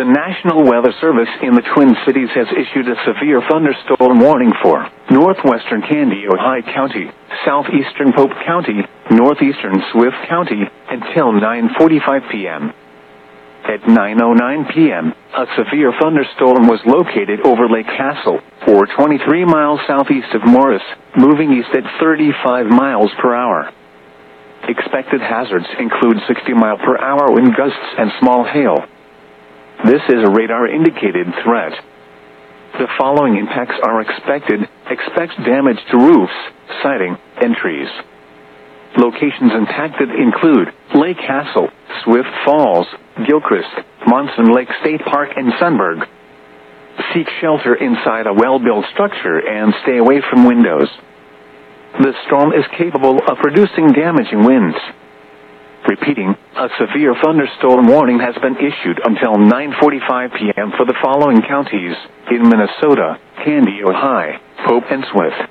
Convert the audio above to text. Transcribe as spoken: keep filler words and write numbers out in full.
The National Weather Service in the Twin Cities has issued a severe thunderstorm warning for northwestern Kandiyohi County, southeastern Pope County, northeastern Swift County, until nine forty-five p m At nine oh nine p m, a severe thunderstorm was located over Lake Castle, or twenty-three miles southeast of Morris, moving east at thirty-five miles per hour. Expected hazards include sixty mile per hour wind gusts and small hail. This is a radar-indicated threat. The following impacts are expected. Expect damage to roofs, siding, and trees. Locations impacted include Lake Castle, Swift Falls, Gilchrist, Monson Lake State Park, and Sunburg. Seek shelter inside a well-built structure and stay away from windows. The storm is capable of producing damaging winds. Repeating, a severe thunderstorm warning has been issued until nine forty-five p m for the following counties in Minnesota: Kandiyohi, Pope, and Swift.